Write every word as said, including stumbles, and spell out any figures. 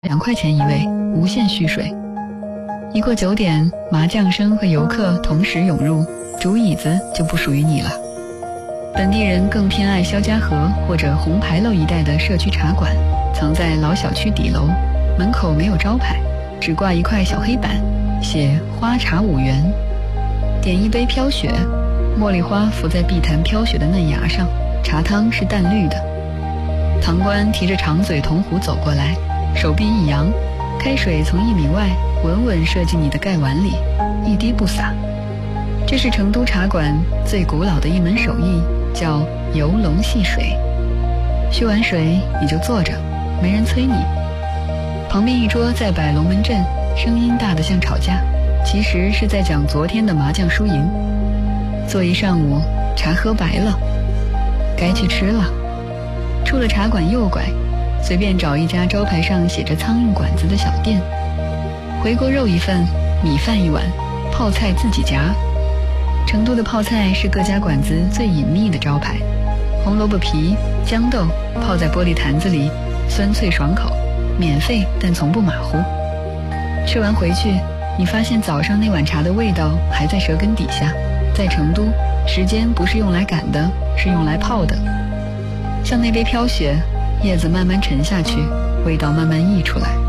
两块钱一位，无限续水。一过九点，麻将声和游客同时涌入，竹椅子就不属于你了。本地人更偏爱肖家河或者红牌楼一带的社区茶馆，藏在老小区底楼，门口没有招牌，只挂一块小黑板，写花茶五元。点一杯飘雪，茉莉花浮在碧潭飘雪的嫩芽上，茶汤是淡绿的。堂倌提着长嘴铜壶走过来，手臂一扬，开水从一米外稳稳射进你的盖碗里，一滴不洒。这是成都茶馆最古老的一门手艺，叫游龙戏水。续完水你就坐着，没人催你。旁边一桌在摆龙门阵，声音大得像吵架，其实是在讲昨天的麻将输赢。坐一上午，茶喝白了，该去吃了。出了茶馆右拐，随便找一家招牌上写着苍蝇馆子的小店，回锅肉一份，米饭一碗，泡菜自己夹。成都的泡菜是各家馆子最隐秘的招牌，红萝卜皮、豇豆泡在玻璃坛子里，酸脆爽口，免费但从不马虎。吃完回去，你发现早上那碗茶的味道还在舌根底下。在成都，时间不是用来赶的，是用来泡的。像那杯飘雪，叶子慢慢沉下去，味道慢慢溢出来。